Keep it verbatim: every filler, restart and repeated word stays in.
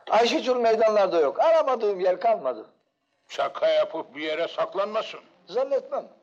Ayşecul meydanlarda yok. Aramadığım yer kalmadı. Şaka yapıp bir yere saklanmasın. Zannetmem.